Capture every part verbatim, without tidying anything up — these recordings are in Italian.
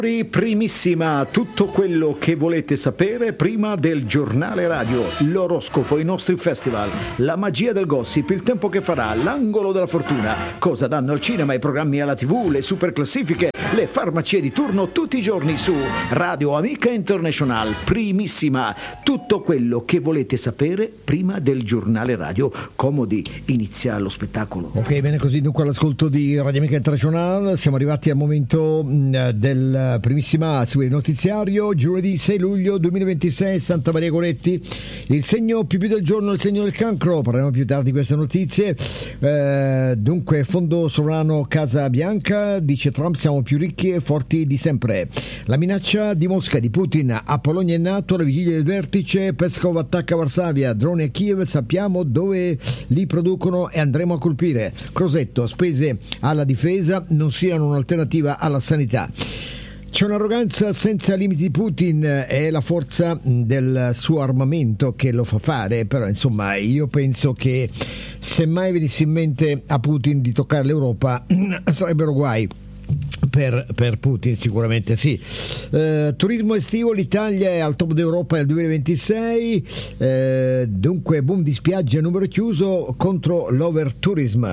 Primissima, tutto quello che volete sapere prima del giornale radio, l'oroscopo, i nostri festival, la magia del gossip, il tempo che farà, l'angolo della fortuna, cosa danno al cinema, i programmi alla tivù, le super classifiche, le farmacie di turno tutti i giorni su Radio Amica International. Primissima, tutto quello che volete sapere prima del giornale radio. Comodi, inizia lo spettacolo. Ok, bene così, dunque all'ascolto di Radio Amica International siamo arrivati al momento mh, del primissima seguire il notiziario. Giovedì sei luglio duemilaventisei, Santa Maria Goretti, il segno più più del giorno, il segno del cancro. Parleremo più tardi di queste notizie. Eh, dunque, fondo sovrano Casa Bianca, dice Trump, siamo più ricchi e forti di sempre. La minaccia di Mosca, di Putin a Polonia e NATO, la vigilia del vertice. Peskov attacca Varsavia, droni a Kiev, sappiamo dove li producono e andremo a colpire. Crosetto, spese alla difesa non siano un'alternativa alla sanità. C'è un'arroganza senza limiti di Putin, è la forza del suo armamento che lo fa fare, però insomma io penso che se mai venisse in mente a Putin di toccare l'Europa sarebbero guai. Per, per Putin sicuramente sì. Eh, turismo estivo, l'Italia è al top d'Europa nel duemilaventisei, eh, dunque boom di spiaggia, numero chiuso contro l'overtourism.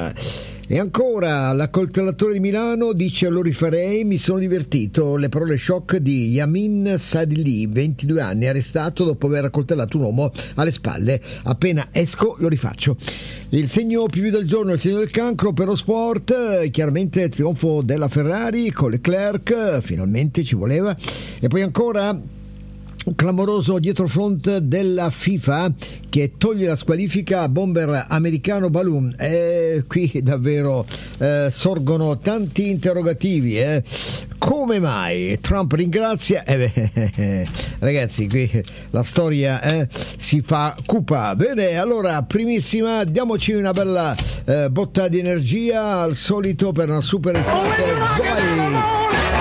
E ancora l'accoltellatore di Milano dice: lo rifarei, mi sono divertito. Le parole shock di Yamin Sadili, ventidue anni, arrestato dopo aver accoltellato un uomo alle spalle. Appena esco lo rifaccio. Il segno più più del giorno è il segno del cancro. Per lo sport chiaramente trionfo della Ferrari con Leclerc, finalmente ci voleva. E poi ancora clamoroso dietrofront della FIFA che toglie la squalifica a bomber americano Balloon. E qui davvero eh, sorgono tanti interrogativi. Eh. Come mai Trump ringrazia? Eh beh, ragazzi, qui la storia eh, si fa cupa. Bene, allora, primissima, diamoci una bella eh, botta di energia al solito per una super estate. Vai!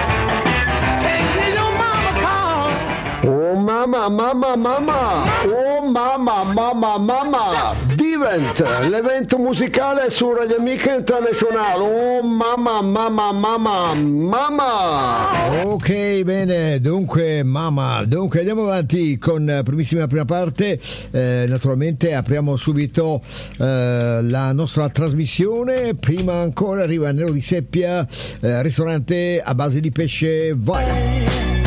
Oh mamma, mamma, mamma! Oh mamma, mamma, mamma! Divent, l'evento musicale su Radio Amica International. Oh mamma, mamma, mamma, mamma! Ok, bene, dunque mamma, dunque andiamo avanti con primissima prima parte. Eh, naturalmente apriamo subito eh, la nostra trasmissione. Prima ancora arriva Nero di Seppia, eh, ristorante a base di pesce. Vai!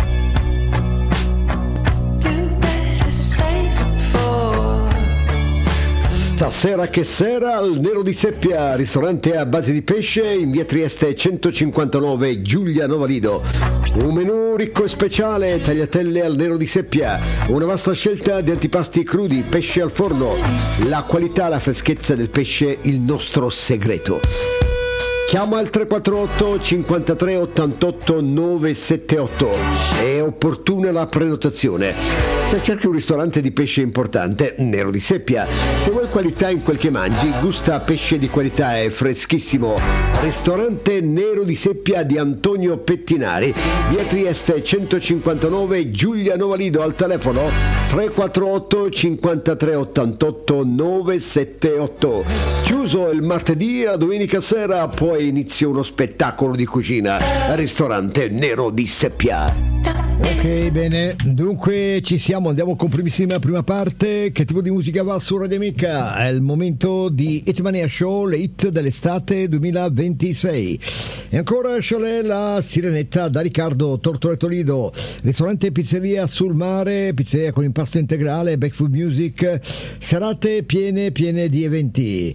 Stasera che sera al Nero di Seppia, ristorante a base di pesce in via Trieste centocinquantanove, Giulia Novalido. Un menù ricco e speciale, tagliatelle al Nero di Seppia, una vasta scelta di antipasti crudi, pesce al forno, la qualità, la freschezza del pesce, il nostro segreto. Chiama al tre quattro otto cinquantatré ottantotto novecentosettantotto, è opportuna la prenotazione. Se cerchi un ristorante di pesce importante, Nero di Seppia. Se vuoi qualità in quel che mangi, gusta pesce di qualità e freschissimo. Ristorante Nero di Seppia di Antonio Pettinari, via Trieste centocinquantanove, Giulia Novalido, al telefono tre quattro otto cinquantatré ottantotto novecentosettantotto. Chiuso il martedì e la domenica sera, poi inizia uno spettacolo di cucina. Ristorante Nero di Seppia. Ok, bene, dunque ci siamo, andiamo con primissima prima parte. Che tipo di musica va su Radio Amica? È il momento di Hitmania Show, le hit dell'estate duemilaventisei. E ancora Chalet, la Sirenetta da Riccardo Tortoretto Lido, ristorante e pizzeria sul mare, pizzeria con impasto integrale, Backfood Music, serate piene piene di eventi,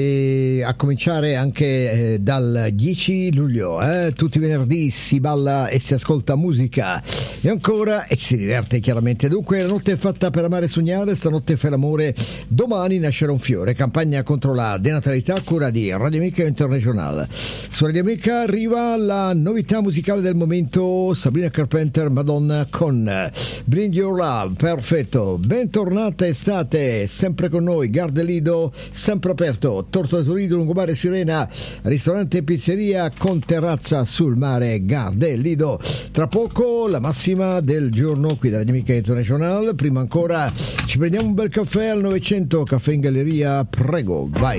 e a cominciare anche eh, dal dieci luglio, eh? Tutti i venerdì si balla e si ascolta musica. E ancora, e si diverte chiaramente. Dunque, la notte è fatta per amare e sognare, stanotte fai l'amore, domani nascerà un fiore. Campagna contro la denatalità a cura di Radio Amica International. Su Radio Amica arriva la novità musicale del momento, Sabrina Carpenter, Madonna con Bring Your Love. Perfetto, bentornata estate, sempre con noi, Gardelido, sempre aperto, Tortoretto Lido, Lungomare Sirena, ristorante e pizzeria con terrazza sul mare, Gardelido. Tra poco la massima del giorno qui da Radio Amica International. Prima ancora ci prendiamo un bel caffè al novecento, caffè in galleria, prego, vai.